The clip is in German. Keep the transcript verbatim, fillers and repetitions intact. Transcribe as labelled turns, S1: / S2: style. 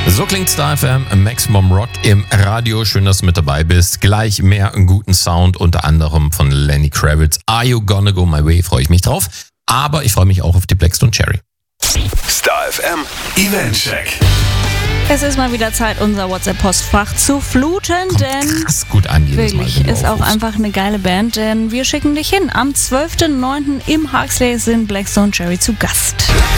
S1: So klingt Star F M, Maximum Rock im Radio. Schön, dass du mit dabei bist. Gleich mehr einen guten Sound, unter anderem von Lenny Kravitz. Are You Gonna Go My Way? Freue ich mich drauf. Aber ich freue mich auch auf die Blackstone Cherry.
S2: Star F M Eventcheck.
S3: Es ist mal wieder Zeit, unser WhatsApp-Postfach zu fluten,
S1: Kommt
S3: denn
S1: krass gut an jedes Mal,
S3: wirklich
S1: wenn du
S3: ist auch
S1: aufrufst.
S3: einfach eine geile Band, denn wir schicken dich hin. Am zwölften neunten im Huxley sind Blackstone Cherry zu Gast.